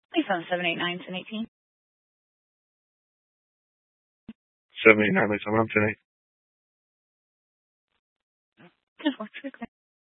Please phone 789-1018. 789, please. I'm on 10. Just watch your